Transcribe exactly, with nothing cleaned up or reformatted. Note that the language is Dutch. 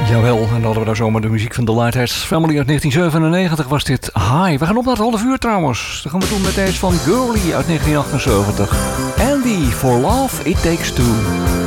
Jawel, en dan hadden we daar zomaar de muziek van The Lightheads Family uit negentien zevenennegentig was dit. Hi, we gaan op naar het half uur trouwens. Dat gaan we doen met deze van Girlie uit negentien achtenzeventig. Andy, For Love It Takes Two.